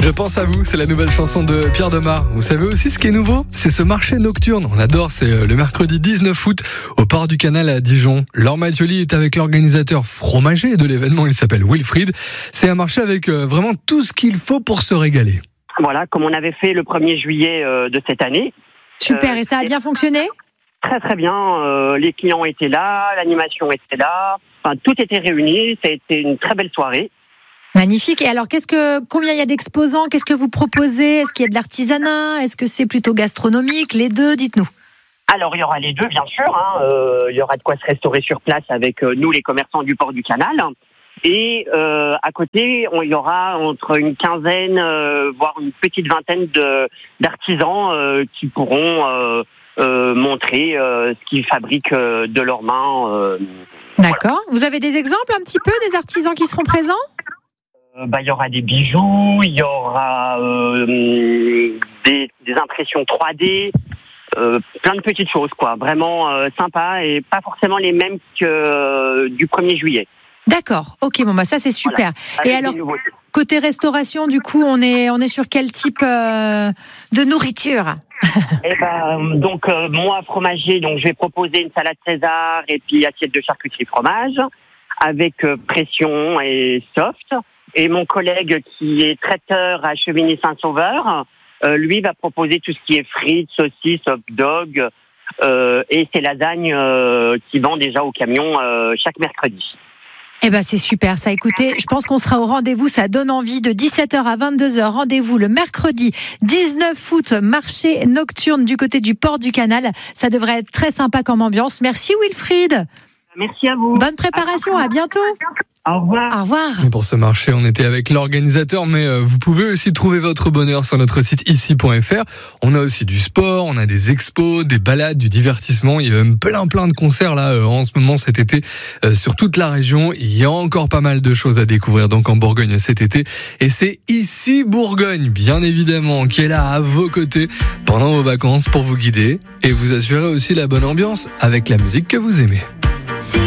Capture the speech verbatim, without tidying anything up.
Je pense à vous, c'est la nouvelle chanson de Pierre Demar. Vous savez aussi ce qui est nouveau ? C'est ce marché nocturne. On adore, c'est le mercredi dix-neuf août au Port du Canal à Dijon. Laure Majoli est avec l'organisateur fromager de l'événement, il s'appelle Wilfried. C'est un marché avec vraiment tout ce qu'il faut pour se régaler. Voilà, comme on avait fait le premier juillet euh, de cette année. Super, Euh, et ça a bien fonctionné ? Très très bien, euh, les clients étaient là, l'animation était là, enfin, tout était réuni, ça a été une très belle soirée. Magnifique. Et alors, qu'est-ce que, combien il y a d'exposants ? Qu'est-ce que vous proposez ? Est-ce qu'il y a de l'artisanat ? Est-ce que c'est plutôt gastronomique ? Les deux, dites-nous. Alors il y aura les deux bien sûr, hein. euh, il y aura de quoi se restaurer sur place avec euh, nous les commerçants du port du Canal. Et euh, à côté, on, il y aura entre une quinzaine, euh, voire une petite vingtaine de, d'artisans euh, qui pourront euh, euh, montrer euh, ce qu'ils fabriquent euh, de leurs mains. Euh, D'accord. Voilà. Vous avez des exemples un petit peu des artisans qui seront présents ? euh, bah, il y aura des bijoux, il y aura euh, des, des impressions trois D. Euh, plein de petites choses, quoi. Vraiment euh, sympa et pas forcément les mêmes que euh, du premier juillet. D'accord. Ok, bon bah ça c'est super. Voilà. Et alors côté restauration, du coup, on est on est sur quel type euh, de nourriture ? Eh ben donc euh, moi fromager, donc je vais proposer une salade César et puis assiette de charcuterie fromage avec euh, pression et soft. Et mon collègue qui est traiteur à Chevigny-Saint-Sauveur. Euh, lui va proposer tout ce qui est frites, saucisses, hot dog euh, et ses lasagnes euh, qui vend déjà au camion euh, chaque mercredi. Eh ben c'est super ça. Écoutez, je pense qu'on sera au rendez-vous. Ça donne envie de dix-sept heures à vingt-deux heures. Rendez-vous le mercredi dix-neuf août, marché nocturne du côté du port du Canal. Ça devrait être très sympa comme ambiance. Merci Wilfried. Merci à vous. Bonne préparation. À bientôt. Au revoir. Au revoir. Et pour ce marché, on était avec l'organisateur, mais euh, vous pouvez aussi trouver votre bonheur sur notre site ici point f r. On a aussi du sport, on a des expos, des balades, du divertissement. Il y a même plein plein de concerts là euh, en ce moment cet été euh, sur toute la région. Il y a encore pas mal de choses à découvrir donc en Bourgogne cet été. Et c'est ici Bourgogne, bien évidemment, qui est là à vos côtés pendant vos vacances pour vous guider et vous assurer aussi la bonne ambiance avec la musique que vous aimez.